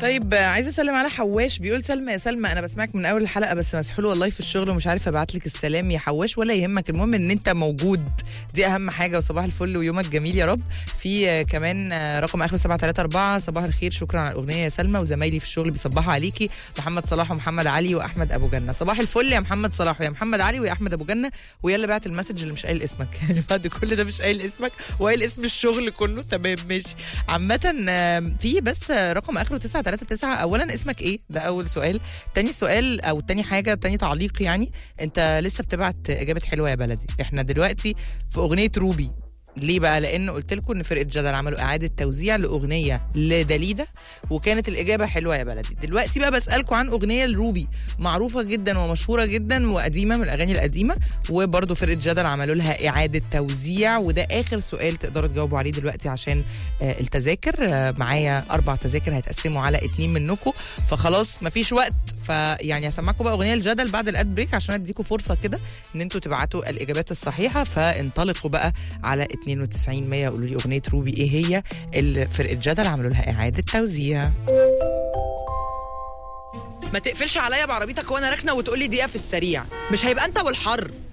طيب عايزه اسلم على حواش، بيقول سلمى يا سلمى انا بسمعك من اول الحلقه بس مسحول والله في الشغل ومش عارف ابعت لك السلام يا حواش. ولا يهمك، المهم ان انت موجود، دي اهم حاجه. وصباح الفل ويومك جميل يا رب. في كمان رقم اخره 734 صباح الخير، شكرا على الاغنيه يا سلمى، وزمايلي في الشغل بيصبحوا عليكي، محمد صلاح ومحمد علي واحمد ابو جنه. صباح الفل يا محمد صلاح ويا محمد علي ويا احمد ابو جنه. ويلا بعت المسج اللي مش قايل اسمك يعني بعد كل ده مش قايل اسمك وقايل اسم الشغل كله، تمام ماشي. عامه في بس رقم اخره 939. اولا اسمك ايه؟ ده اول سؤال. تاني سؤال او تاني حاجه، تاني تعليق يعني، انت لسه بتبعت اجابه حلوه يا بلدي. احنا دلوقتي في اغنيه روبي. ليه بقى؟ لان قلت لكم ان فرقه جدل عملوا اعاده توزيع لاغنيه لدليده وكانت الاجابه حلوه يا بلدي. دلوقتي بقى بسالكم عن اغنيه لروبي معروفه جدا ومشهوره جدا وقديمه، من الاغاني القديمه، وبرده فرقه جدل عملوا لها اعاده توزيع. وده اخر سؤال تقدروا تجاوبوا عليه دلوقتي عشان التذاكر. معايا 4 تذاكر هيتقسموا على 2 منكم، فخلاص مفيش وقت. فيعني هسمعكم بقى اغنيه الجدل بعد الاد بريك عشان اديكم فرصه كده ان انتوا تبعتوا الاجابات الصحيحه. فانطلقوا بقى على 92 100 قولوا لي اغنيه روبي ايه هي اللي فرقه جدل عملوا لها اعاده توزيع. ما تقفلش عليا بعربيتك وانا راكنه وتقول لي دقيقه في السريع، مش هيبقى انت والحر.